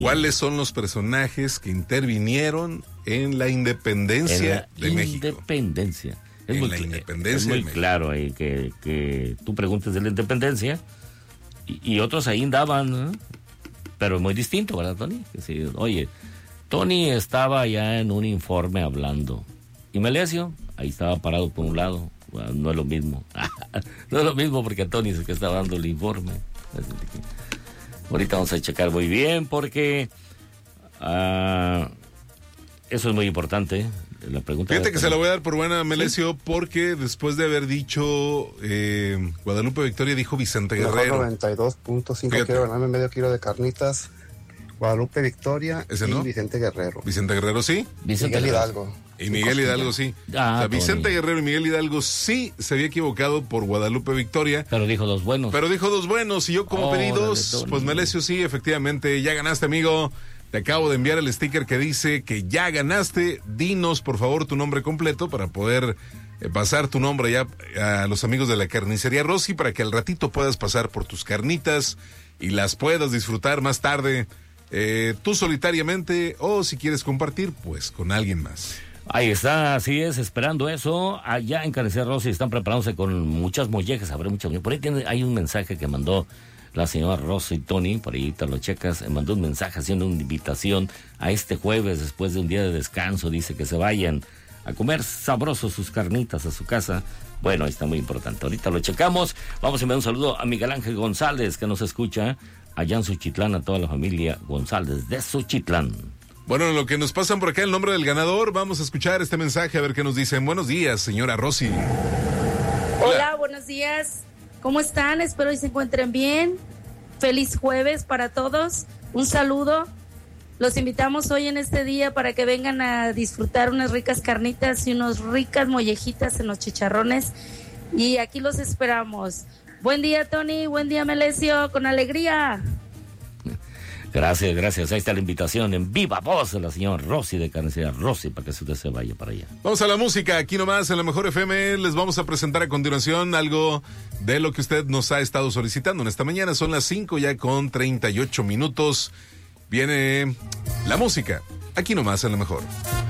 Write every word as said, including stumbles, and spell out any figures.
¿Cuáles son los personajes que intervinieron en la independencia en la de México? Independencia. Es en muy, la cl- independencia es muy de México. claro ahí que, que tú preguntes de la independencia y, y otros ahí andaban, ¿no? Pero muy distinto, ¿verdad, Tony? Que sí, oye, Tony estaba ya en un informe hablando y Melesio ahí estaba parado por un lado. Bueno, no es lo mismo. No es lo mismo porque Tony es el que estaba dando el informe. Ahorita vamos a checar muy bien porque uh, eso es muy importante. La pregunta. Fíjate que se la voy a dar por buena, Melesio, ¿sí? Porque después de haber dicho eh, Guadalupe Victoria, dijo Vicente Guerrero. noventa y dos punto cinco, quiero ganarme medio kilo de carnitas. Guadalupe Victoria ¿Ese y no? Vicente Guerrero. Vicente Guerrero, sí. Vicente Miguel Hidalgo. Y Miguel Hidalgo, sí. Ah, o sea, Vicente Tony. Guerrero y Miguel Hidalgo sí se había equivocado por Guadalupe Victoria. Pero dijo dos buenos. Pero dijo dos buenos y yo como Oh, pedí dos, dale, Tony. pues Melesio sí, efectivamente, ya ganaste, amigo. Te acabo de enviar el sticker que dice que ya ganaste. Dinos, por favor, tu nombre completo para poder eh, pasar tu nombre ya a los amigos de la carnicería Rossi para que al ratito puedas pasar por tus carnitas y las puedas disfrutar más tarde, eh, tú solitariamente o si quieres compartir, pues con alguien más. Ahí está, así es, esperando eso. Allá en Carnicería Rossi están preparándose con muchas mollejas, habrá muchas. Por ahí tiene, hay un mensaje que mandó la señora Rosy Tony, por ahí te lo checas, mandó un mensaje haciendo una invitación a este jueves después de un día de descanso. Dice que se vayan a comer sabrosos sus carnitas a su casa. Bueno, ahí está muy importante. Ahorita lo checamos. Vamos a enviar un saludo a Miguel Ángel González, que nos escucha allá en Suchitlán, a toda la familia González de Suchitlán. Bueno, en lo que nos pasan por acá el nombre del ganador, vamos a escuchar este mensaje a ver qué nos dicen. Buenos días, señora Rosy. Hola, Hola buenos días. ¿Cómo están? Espero que se encuentren bien. Feliz jueves para todos. Un saludo. Los invitamos hoy en este día para que vengan a disfrutar unas ricas carnitas y unas ricas mollejitas en los chicharrones. Y aquí los esperamos. Buen día, Tony. Buen día, Melesio. Con alegría. Gracias, gracias. Ahí está la invitación en viva voz de la señora Rosy de Carnicería Rosy para que usted se vaya para allá. Vamos a la música, aquí nomás en la Mejor F M. Les vamos a presentar a continuación algo de lo que usted nos ha estado solicitando en esta mañana. Son las cinco ya con treinta y ocho minutos. Viene la música, aquí nomás en la Mejor.